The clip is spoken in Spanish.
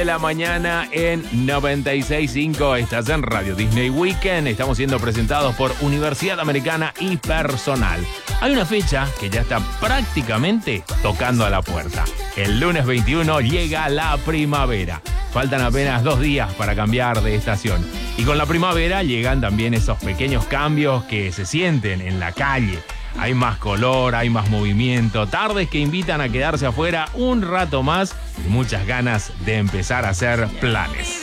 De la mañana en 96.5, estás en Radio Disney Weekend. Estamos siendo presentados por Universidad Americana y Personal. Hay una fecha que ya está prácticamente tocando a la puerta. El lunes 21 llega la primavera. Faltan apenas 2 días para cambiar de estación. Y con la primavera llegan también esos pequeños cambios que se sienten en la calle. Hay más color, hay más movimiento, tardes que invitan a quedarse afuera un rato más y muchas ganas de empezar a hacer planes.